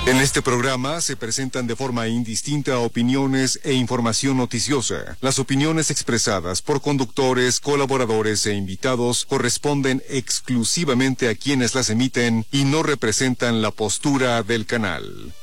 En este programa se presentan de forma indistinta opiniones e información noticiosa. Las opiniones expresadas por conductores, colaboradores e invitados corresponden exclusivamente a quienes las emiten y no representan la postura del canal.